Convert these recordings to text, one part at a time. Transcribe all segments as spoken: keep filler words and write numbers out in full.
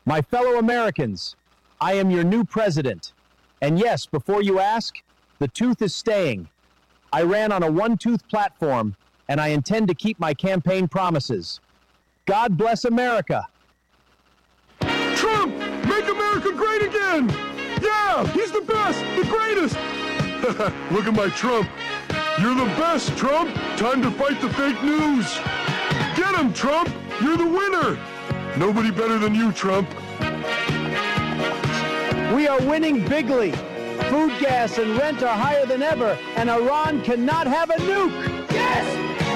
My fellow Americans, I am your new president. And yes, before you ask, the tooth is staying. I ran on a one-tooth platform, and I intend to keep my campaign promises. God bless America. Trump, make America great again! Yeah, he's the best, the greatest! Look at my Trump. You're the best, Trump! Time to fight the fake news! Get him, Trump! You're the winner! Nobody better than you, Trump. We are winning bigly. Food, gas, and rent are higher than ever, and Iran cannot have a nuke. Yes!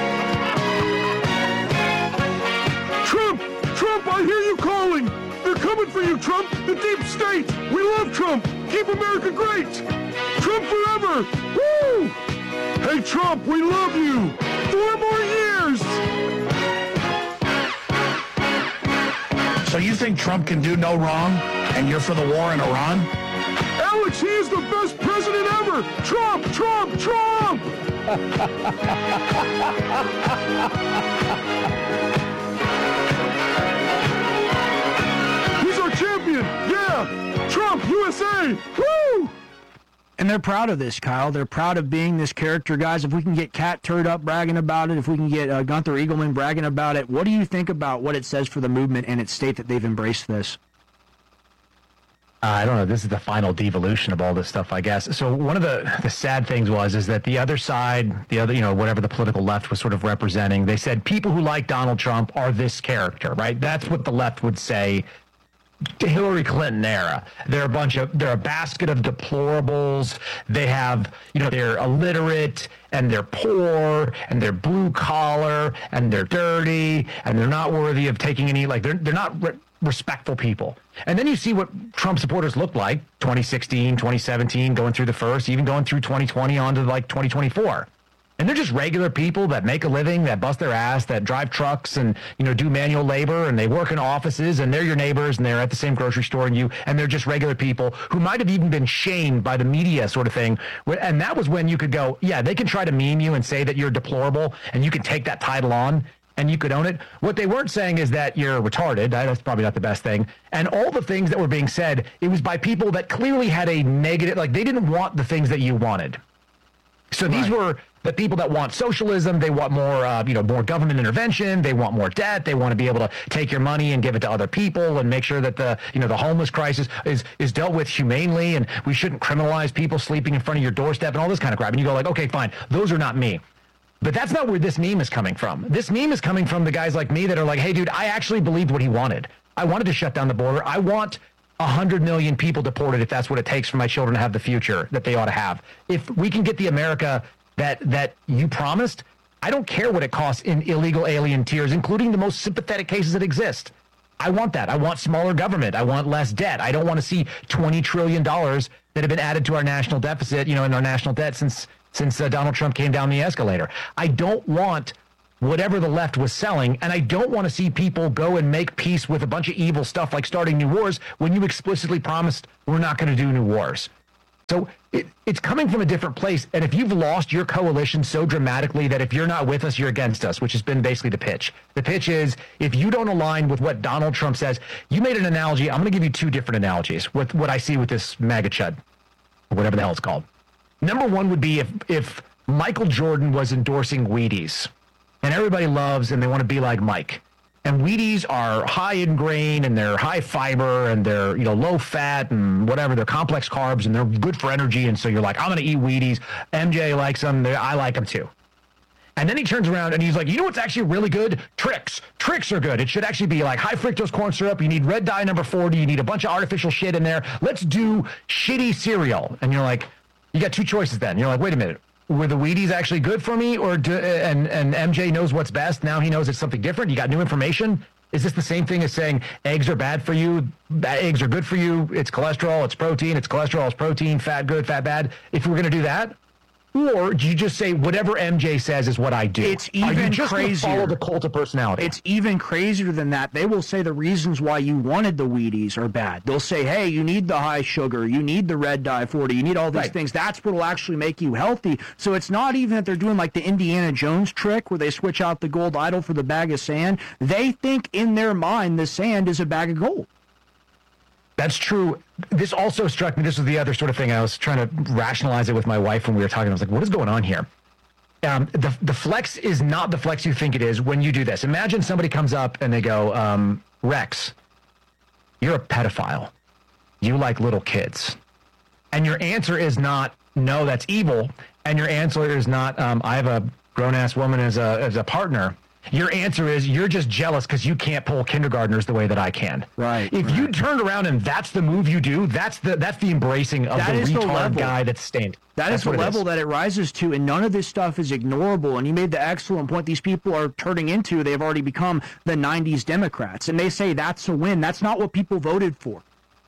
Trump! Trump, I hear you calling! They're coming for you, Trump! The deep state! We love Trump! Keep America great! Trump forever! Woo! Hey, Trump, we love you! Four more years! So you think Trump can do no wrong, and you're for the war in Iran? Alex, he is the best president ever! Trump, Trump, Trump! He's our champion! Yeah! Trump, U S A! Woo! And they're proud of this, Kyle. They're proud of being this character, guys. If we can get Kat Turd up bragging about it, if we can get uh, Gunther Eagleman bragging about it, what do you think about what it says for the movement and its state that they've embraced this? Uh, I don't know. This is the final devolution of all this stuff, I guess. So one of the, the sad things was is that the other side, the other, you know, whatever the political left was sort of representing, they said people who like Donald Trump are this character, right? That's what the left would say. Hillary Clinton era. They're a bunch of, they're a basket of deplorables. They have, you know, they're illiterate and they're poor and they're blue collar and they're dirty and they're not worthy of taking any, like, they're, they're not re- respectful people. And then you see what Trump supporters look like twenty sixteen, twenty seventeen, going through the first, even going through twenty twenty on to like twenty twenty-four. And they're just regular people that make a living, that bust their ass, that drive trucks and, you know, do manual labor, and they work in offices, and they're your neighbors, and they're at the same grocery store and you, and they're just regular people who might have even been shamed by the media sort of thing. And that was when you could go, yeah, they can try to meme you and say that you're deplorable, and you can take that title on, and you could own it. What they weren't saying is that you're retarded. That's probably not the best thing. And all the things that were being said, it was by people that clearly had a negative, like they didn't want the things that you wanted. So these right. were the people that want socialism. They want more, uh, you know, more government intervention. They want more debt. They want to be able to take your money and give it to other people and make sure that the, you know, the homeless crisis is is dealt with humanely, and we shouldn't criminalize people sleeping in front of your doorstep and all this kind of crap. And you go like, okay, fine, those are not me. But that's not where this meme is coming from. This meme is coming from the guys like me that are like, hey, dude, I actually believed what he wanted. I wanted to shut down the border. I want one hundred million people deported if that's what it takes for my children to have the future that they ought to have. If we can get the America that that you promised, I don't care what it costs in illegal alien tiers, including the most sympathetic cases that exist. I want that. I want smaller government. I want less debt. I don't want to see twenty trillion dollars that have been added to our national deficit, you know, in our national debt since since uh, Donald Trump came down the escalator. I don't want whatever the left was selling, and I don't want to see people go and make peace with a bunch of evil stuff like starting new wars when you explicitly promised we're not going to do new wars. So it, it's coming from a different place, and if you've lost your coalition so dramatically that if you're not with us, you're against us, which has been basically the pitch. The pitch is, if you don't align with what Donald Trump says, you made an analogy. I'm going to give you two different analogies with what I see with this MAGA chud, or whatever the hell it's called. Number one would be if if Michael Jordan was endorsing Wheaties, and everybody loves and they want to be like Mike. And Wheaties are high in grain and they're high fiber and they're, you know, low fat and whatever. They're complex carbs and they're good for energy. And so you're like, I'm going to eat Wheaties. M J likes them. I like them too. And then he turns around and he's like, you know what's actually really good? Trix. Trix are good. It should actually be like high fructose corn syrup. You need red dye number forty. You need a bunch of artificial shit in there. Let's do shitty cereal. And you're like, you got two choices then. You're like, wait a minute. Were the Wheaties actually good for me, or do, and and M J knows what's best? Now he knows it's something different. You got new information. Is this the same thing as saying eggs are bad for you? Eggs are good for you. It's cholesterol. It's protein. It's cholesterol. It's protein. Fat good. Fat bad. If we're gonna do that, or do you just say whatever M J says is what I do? It's even Are you just crazier. Follow the cult of personality. It's even crazier than that. They will say the reasons why you wanted the Wheaties are bad. They'll say, hey, you need the high sugar, you need the red dye forty, you need all these right. things. That's what will actually make you healthy. So it's not even that they're doing like the Indiana Jones trick where they switch out the gold idol for the bag of sand. They think in their mind the sand is a bag of gold. That's true. This also struck me. This was the other sort of thing. I was trying to rationalize it with my wife when we were talking. I was like, what is going on here? Um, the, the flex is not the flex you think it is when you do this. Imagine somebody comes up and they go, um, Rex, you're a pedophile. You like little kids. And your answer is not, no, that's evil. And your answer is not, um, I have a grown-ass woman as a as a partner. Your answer is you're just jealous because you can't pull kindergartners the way that I can. Right. If right. you turned around and that's the move you do, that's the that's the embracing of that the is retard the level. guy that's stained. That that's is the level is. that it rises to, and none of this stuff is ignorable. And you made the excellent point. These people are turning into, they've already become the nineties Democrats. And they say that's a win. That's not what people voted for.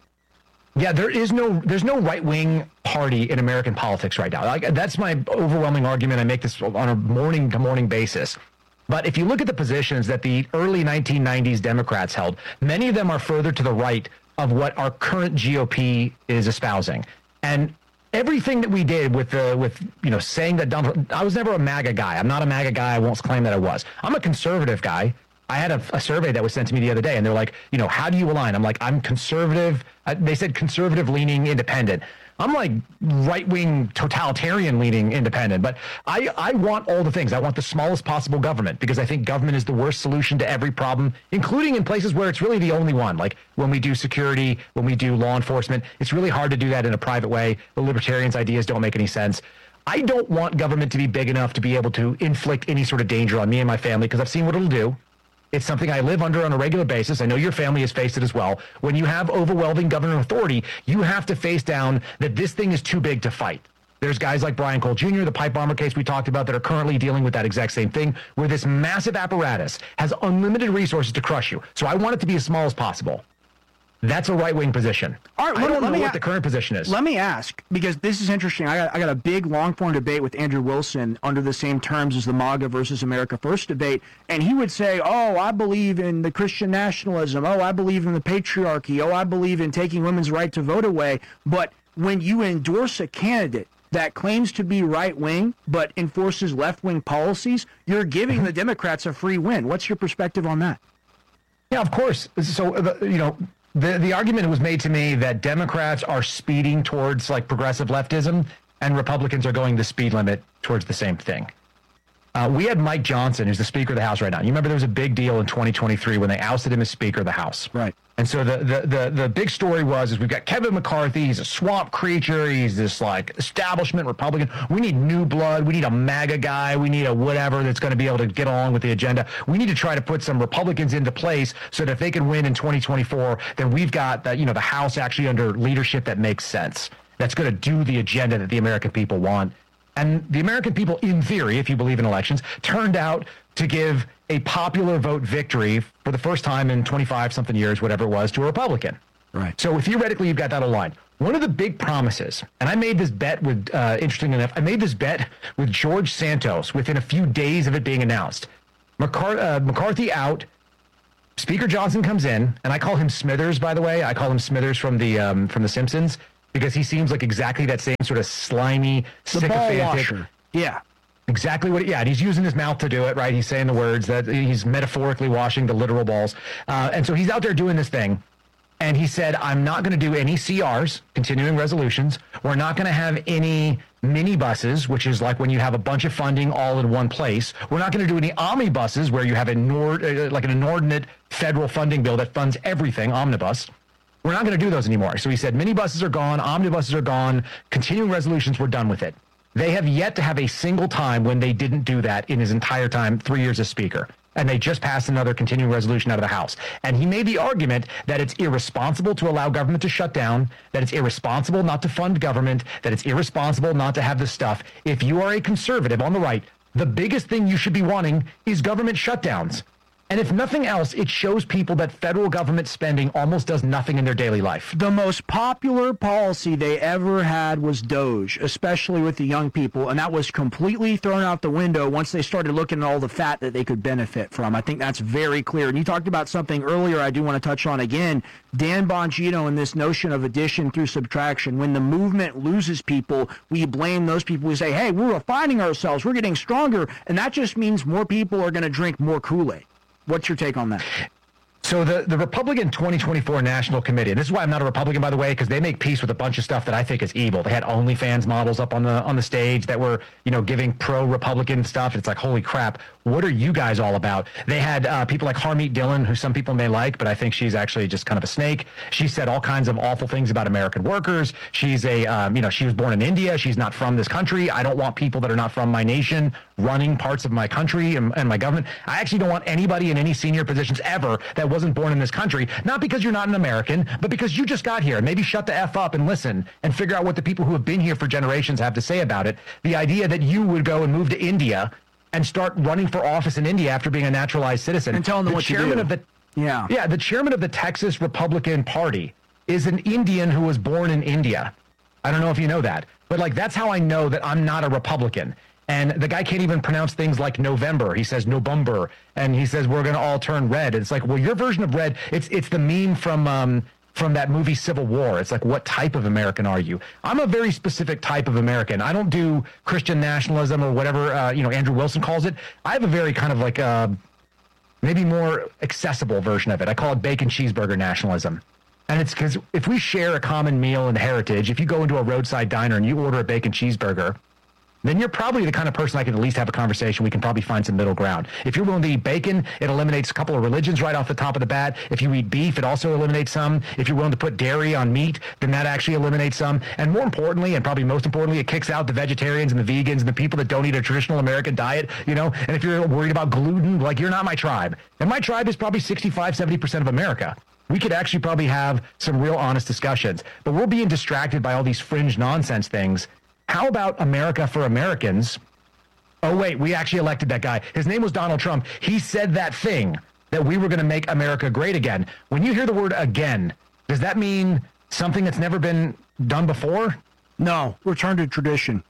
Yeah, there is no there's no right-wing party in American politics right now. Like, that's my overwhelming argument. I make this on a morning-to-morning basis. But if you look at the positions that the early nineteen nineties Democrats held, many of them are further to the right of what our current G O P is espousing. And everything that we did with the with you know saying that Donald, I was never a MAGA guy. I'm not a MAGA guy. I won't claim that I was. I'm a conservative guy. I had a, a survey that was sent to me the other day, and they're like, you know, how do you align? I'm like, I'm conservative. Uh, they said conservative leaning independent. I'm like right-wing totalitarian leaning independent, but I, I want all the things. I want the smallest possible government because I think government is the worst solution to every problem, including in places where it's really the only one. Like when we do security, when we do law enforcement, it's really hard to do that in a private way. The libertarians' ideas don't make any sense. I don't want government to be big enough to be able to inflict any sort of danger on me and my family because I've seen what it'll do. It's something I live under on a regular basis. I know your family has faced it as well. When you have overwhelming government authority, you have to face down that this thing is too big to fight. There's guys like Brian Cole Junior, the pipe bomber case we talked about, that are currently dealing with that exact same thing, where this massive apparatus has unlimited resources to crush you. So I want it to be as small as possible. That's a right-wing position. All right, I don't let know me what a- the current position is. Let me ask, because this is interesting. I got, I got a big, long-form debate with Andrew Wilson under the same terms as the MAGA versus America First debate, and he would say, oh, I believe in the Christian nationalism. Oh, I believe in the patriarchy. Oh, I believe in taking women's right to vote away. But when you endorse a candidate that claims to be right-wing but enforces left-wing policies, you're giving the Democrats a free win. What's your perspective on that? Yeah, of course. So, uh, you know, The the argument was made to me that Democrats are speeding towards like progressive leftism and Republicans are going the speed limit towards the same thing. Uh, we had Mike Johnson, who's the Speaker of the House right now. You remember there was a big deal in twenty twenty-three when they ousted him as Speaker of the House. Right. And so the, the, the, the big story was is we've got Kevin McCarthy. He's a swamp creature. He's this like establishment Republican. We need new blood. We need a MAGA guy. We need a whatever that's going to be able to get along with the agenda. We need to try to put some Republicans into place so that if they can win in twenty twenty-four, then we've got the, you know, the House actually under leadership that makes sense. That's going to do the agenda that the American people want. And the American people, in theory, if you believe in elections, turned out to give a popular vote victory for the first time in twenty-five something years, whatever it was, to a Republican. Right. So theoretically, you've got that aligned. One of the big promises, and I made this bet with, uh, interesting enough, I made this bet with George Santos within a few days of it being announced. McCar- uh, McCarthy out, Speaker Johnson comes in, and I call him Smithers, by the way. I call him Smithers from the um, from The Simpsons, because he seems like exactly that same sort of slimy, The ball sycophantic. washer. Yeah. Exactly what, yeah, and he's using his mouth to do it, right? He's saying the words that he's metaphorically washing the literal balls. Uh, and so he's out there doing this thing. And he said, I'm not going to do any C Rs, continuing resolutions. We're not going to have any minibuses, which is like when you have a bunch of funding all in one place. We're not going to do any omnibuses where you have a nord, uh, like an inordinate federal funding bill that funds everything, omnibus. We're not going to do those anymore. So he said, minibuses are gone, omnibuses are gone, continuing resolutions, we're done with it. They have yet to have a single time when they didn't do that in his entire time, three years as Speaker. And they just passed another continuing resolution out of the House. And he made the argument that it's irresponsible to allow government to shut down, that it's irresponsible not to fund government, that it's irresponsible not to have this stuff. If you are a conservative on the right, the biggest thing you should be wanting is government shutdowns. And if nothing else, it shows people that federal government spending almost does nothing in their daily life. The most popular policy they ever had was Doge, especially with the young people, and that was completely thrown out the window once they started looking at all the fat that they could benefit from. I think that's very clear. And you talked about something earlier I do want to touch on again, Dan Bongino and this notion of addition through subtraction. When the movement loses people, we blame those people who say, hey, we're refining ourselves, we're getting stronger, and that just means more people are going to drink more Kool-Aid. What's your take on that? So the, the Republican twenty twenty-four National Committee, and this is why I'm not a Republican, by the way, because they make peace with a bunch of stuff that I think is evil. They had OnlyFans models up on the on the stage that were, you know, giving pro-Republican stuff. It's like, holy crap, what are you guys all about? They had uh, people like Harmeet Dillon, who some people may like, but I think she's actually just kind of a snake. She said all kinds of awful things about American workers. She's a, um, you know, she was born in India. She's not from this country. I don't want people that are not from my nation running parts of my country and, and my government. I actually don't want anybody in any senior positions ever that wasn't born in this country, not because you're not an American, but because you just got here. Maybe shut the F up and listen and figure out what the people who have been here for generations have to say about it. The idea that you would go and move to India and start running for office in India after being a naturalized citizen. And telling them the what chairman to do. Of the, yeah. Yeah, the chairman of the Texas Republican Party is an Indian who was born in India. I don't know if you know that, but like that's how I know that I'm not a Republican. And the guy can't even pronounce things like November. He says November, and he says we're going to all turn red. It's like, well, your version of red, it's it's the meme from um, from that movie Civil War. It's like, what type of American are you? I'm a very specific type of American. I don't do Christian nationalism or whatever uh, you know Andrew Wilson calls it. I have a very kind of like uh, maybe more accessible version of it. I call it bacon cheeseburger nationalism. And it's because if we share a common meal and heritage, if you go into a roadside diner and you order a bacon cheeseburger, then you're probably the kind of person I can at least have a conversation. We can probably find some middle ground. If you're willing to eat bacon, it eliminates a couple of religions right off the top of the bat. If you eat beef, it also eliminates some. If you're willing to put dairy on meat, then that actually eliminates some. And more importantly, and probably most importantly, it kicks out the vegetarians and the vegans and the people that don't eat a traditional American diet, you know? And if you're worried about gluten, like you're not my tribe. And my tribe is probably sixty-five, seventy percent of America. We could actually probably have some real honest discussions. But we're being distracted by all these fringe nonsense things. How about America for Americans? Oh, wait, we actually elected that guy. His name was Donald Trump. He said that thing that we were going to make America great again. When you hear the word again, does that mean something that's never been done before? No, return to tradition.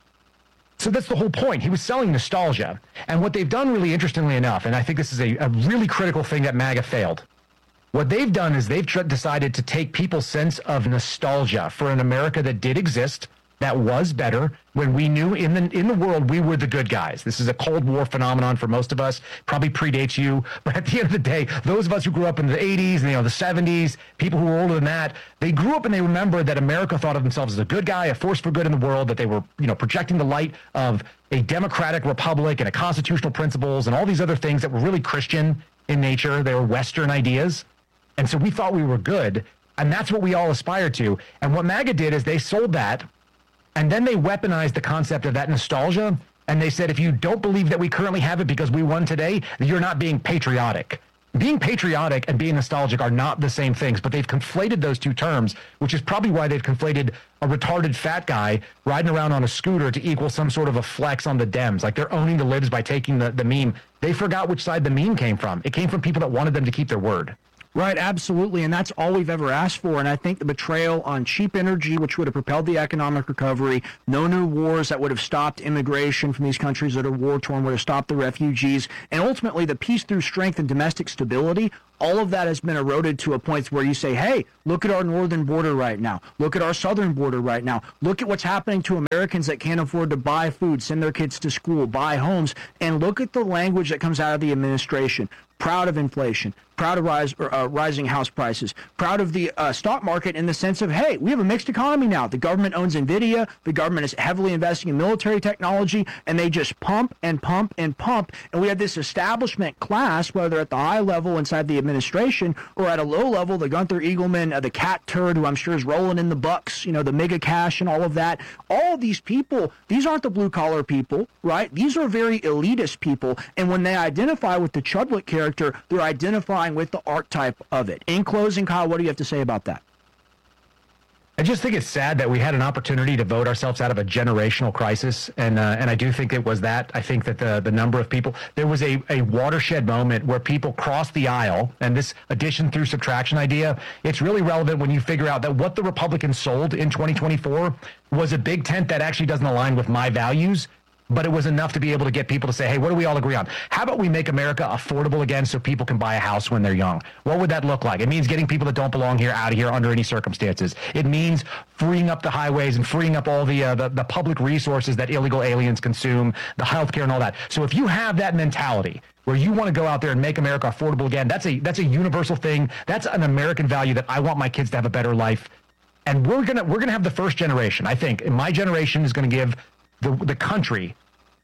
So that's the whole point. He was selling nostalgia. And what they've done really interestingly enough, and I think this is a, a really critical thing that MAGA failed. What they've done is they've tr- decided to take people's sense of nostalgia for an America that did exist, that was better, when we knew in the in the world we were the good guys. This is a Cold War phenomenon for most of us, probably predates you, but at the end of the day, those of us who grew up in the eighties and you know the seventies, people who were older than that, they grew up and they remembered that America thought of themselves as a good guy, a force for good in the world, that they were, you know, projecting the light of a democratic republic and a constitutional principles and all these other things that were really Christian in nature. They were Western ideas. And so we thought we were good, and that's what we all aspired to. And what MAGA did is they sold that. And then they weaponized the concept of that nostalgia, and they said, if you don't believe that we currently have it because we won today, you're not being patriotic. Being patriotic and being nostalgic are not the same things, but they've conflated those two terms, which is probably why they've conflated a retarded fat guy riding around on a scooter to equal some sort of a flex on the Dems. Like they're owning the libs by taking the, the meme. They forgot which side the meme came from. It came from people that wanted them to keep their word. Right, absolutely, and that's all we've ever asked for. And I think the betrayal on cheap energy, which would have propelled the economic recovery, no new wars that would have stopped immigration from these countries that are war-torn, would have stopped the refugees, and ultimately the peace through strength and domestic stability, all of that has been eroded to a point where you say, hey, look at our northern border right now. Look at our southern border right now. Look at what's happening to Americans that can't afford to buy food, send their kids to school, buy homes, and look at the language that comes out of the administration. Proud of inflation, proud of rise, uh, rising house prices, proud of the uh, stock market in the sense of, hey, we have a mixed economy now. The government owns NVIDIA. The government is heavily investing in military technology, and they just pump and pump and pump. And we have this establishment class, whether at the high level inside the administration or at a low level, the Gunther Eagleman, uh, the cat turd, who I'm sure is rolling in the bucks, you know, the mega cash and all of that. All of these people, these aren't the blue-collar people, right? These are very elitist people. And when they identify with the Chudlik character, they're identifying with the archetype of it. In closing, Kyle, what do you have to say about that? I just think it's sad that we had an opportunity to vote ourselves out of a generational crisis, and uh, and I do think it was that. I think that the the number of people, there was a, a watershed moment where people crossed the aisle, and this addition through subtraction idea, it's really relevant when you figure out that what the Republicans sold in twenty twenty-four was a big tent that actually doesn't align with my values, but it was enough to be able to get people to say, hey, what do we all agree on? How about we make America affordable again so people can buy a house when they're young? What would that look like? It means getting people that don't belong here out of here under any circumstances. It means freeing up the highways and freeing up all the, uh, the, the public resources that illegal aliens consume, the healthcare and all that. So if you have that mentality where you want to go out there and make America affordable again, that's a that's a universal thing. That's an American value that I want my kids to have a better life. And we're gonna we're gonna have the first generation, I think. And my generation is gonna give the the country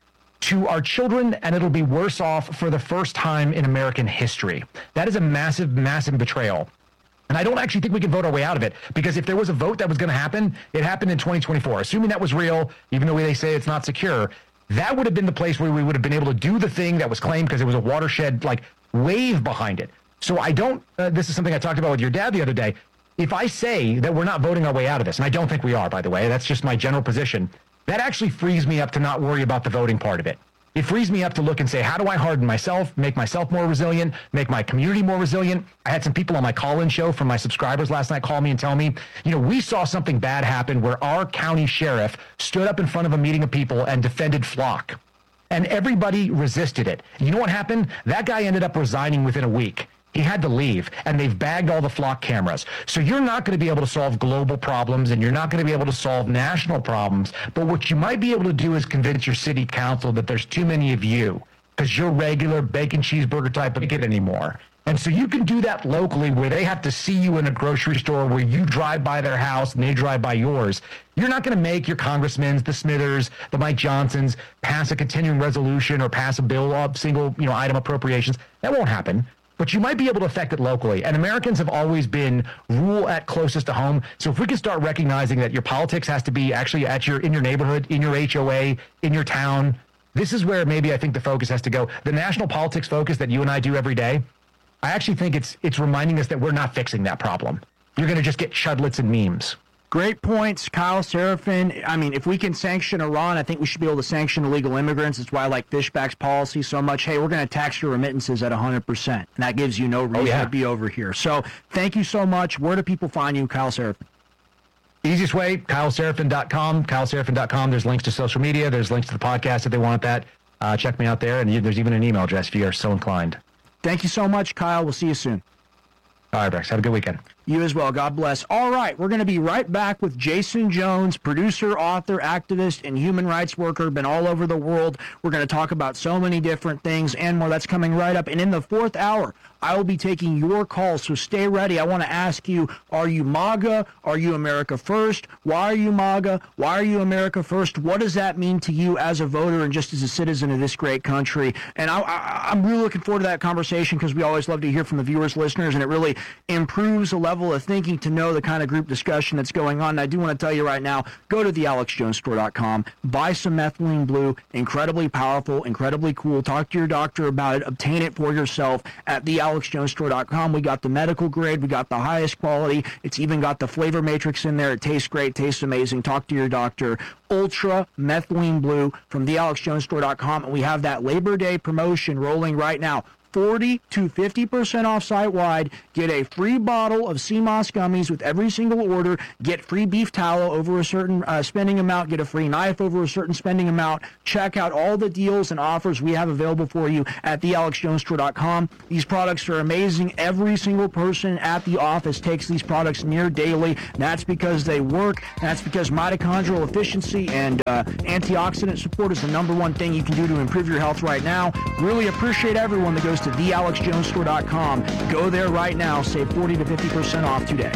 to our children, and it'll be worse off for the first time in American history. That is a massive, massive betrayal. And I don't actually think we can vote our way out of it, because if there was a vote that was going to happen, it happened in twenty twenty-four. Assuming that was real, even though they say it's not secure, that would have been the place where we would have been able to do the thing that was claimed because it was a watershed like wave behind it. So I don't, uh, this is something I talked about with your dad the other day. If I say that we're not voting our way out of this, and I don't think we are, by the way, that's just my general position, that actually frees me up to not worry about the voting part of it. It frees me up to look and say, how do I harden myself, make myself more resilient, make my community more resilient? I had some people on my call-in show from my subscribers last night call me and tell me, you know, we saw something bad happen where our county sheriff stood up in front of a meeting of people and defended Flock. And everybody resisted it. You know what happened? That guy ended up resigning within a week. He had to leave, and they've bagged all the Flock cameras. So you're not going to be able to solve global problems, and you're not going to be able to solve national problems. But what you might be able to do is convince your city council that there's too many of you, because you're regular bacon cheeseburger type of kid anymore. And so you can do that locally, where they have to see you in a grocery store, where you drive by their house and they drive by yours. You're not going to make your congressmen, the Smithers, the Mike Johnsons, pass a continuing resolution or pass a bill of single, you know, item appropriations. That won't happen. But you might be able to affect it locally. And Americans have always been rule at closest to home. So if we can start recognizing that your politics has to be actually at your in your neighborhood, in your H O A, in your town, this is where maybe I think the focus has to go. The national politics focus that you and I do every day, I actually think it's it's reminding us that we're not fixing that problem. You're going to just get chudlets and memes. Great points, Kyle Seraphin. I mean, if we can sanction Iran, I think we should be able to sanction illegal immigrants. That's why I like Fishback's policy so much. Hey, we're going to tax your remittances at one hundred percent, and that gives you no reason oh, yeah. to be over here. So thank you so much. Where do people find you, Kyle Seraphin? Easiest way, Kyle Seraphin dot com. Kyle Seraphin dot com. There's links to social media. There's links to the podcast if they want that. Uh, check me out there, and there's even an email address if you are so inclined. Thank you so much, Kyle. We'll see you soon. All right, Rex. Have a good weekend. You as well. God bless. All right, we're going to be right back with Jason Jones, producer, author, activist, and human rights worker. Been all over the world. We're going to talk about so many different things and more. That's coming right up. And in the fourth hour, I will be taking your calls, so stay ready. I want to ask you, are you MAGA? Are you America First? Why are you MAGA? Why are you America First? What does that mean to you as a voter and just as a citizen of this great country? And I, I, I'm really looking forward to that conversation, because we always love to hear from the viewers, listeners, and it really improves the level of thinking to know the kind of group discussion that's going on. And I do want to tell you right now, go to the alex jones store dot com, buy some methylene blue, incredibly powerful, incredibly cool. Talk to your doctor about it. Obtain it for yourself at the alex jones store dot com. We got the medical grade. We got the highest quality. It's even got the flavor matrix in there. It tastes great. Tastes amazing. Talk to your doctor. Ultra Methylene Blue from the alex jones store dot com. And we have that Labor Day promotion rolling right now. forty to fifty percent off site-wide. Get a free bottle of C M O S gummies with every single order. Get free beef tallow over a certain uh, spending amount. Get a free knife over a certain spending amount. Check out all the deals and offers we have available for you at the alex jones store dot com. These products are amazing. Every single person at the office takes these products near daily. That's because they work. That's because mitochondrial efficiency and uh, antioxidant support is the number one thing you can do to improve your health right now. Really appreciate everyone that goes to the alex jones store dot com. Go there right now. Save forty to fifty percent off today.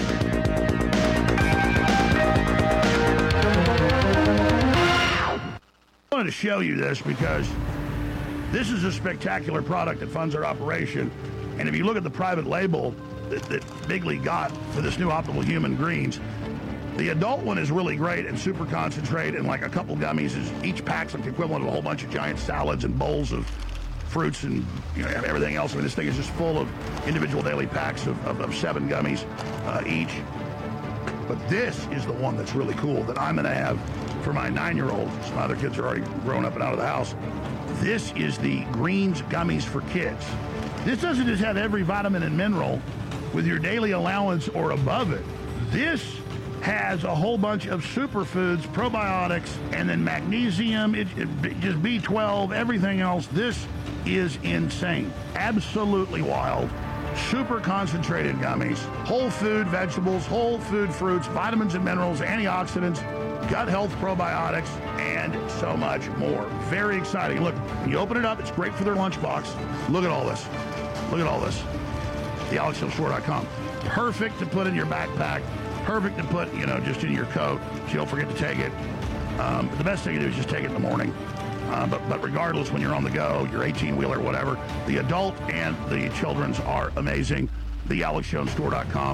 I wanted to show you this because this is a spectacular product that funds our operation. And if you look at the private label that, that Bigley got for this new Optimal Human Greens, the adult one is really great and super concentrate, and like a couple gummies is each pack's like the equivalent of a whole bunch of giant salads and bowls of fruits and, you know, everything else. I mean, this thing is just full of individual daily packs of, of, of seven gummies uh, each. But this is the one that's really cool that I'm going to have for my nine-year-old. Some other kids are already grown up and out of the house. This is the Greens Gummies for Kids. This doesn't just have every vitamin and mineral with your daily allowance or above it. This has a whole bunch of superfoods, probiotics, and then magnesium, it, it, just B twelve, everything else. This is insane. Absolutely wild. Super concentrated gummies, whole food vegetables, whole food fruits, vitamins and minerals, antioxidants, gut health probiotics, and so much more. Very exciting. Look, when you open it up, it's great for their lunchbox. Look at all this. Look at all this. the alex hill store dot com. Perfect to put in your backpack. Perfect to put, you know, just in your coat so you don't forget to take it. Um, the best thing to do is just take it in the morning. Uh, but, but regardless, when you're on the go, your eighteen-wheeler, whatever, the adult and the children's are amazing. the alex jones store dot com.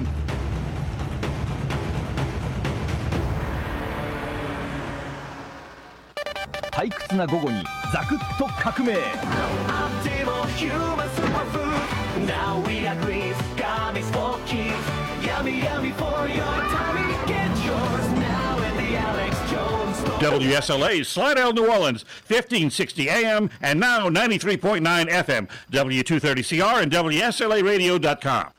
退屈な午後にザクッと革命。 Now we are greens, gummies for kids. Yummy, yummy for your tummy. Get yours now at the Alex Jones Store. W S L A, Slidell, New Orleans, fifteen sixty A M and now ninety-three point nine F M. W two thirty C R and W S L A radio dot com.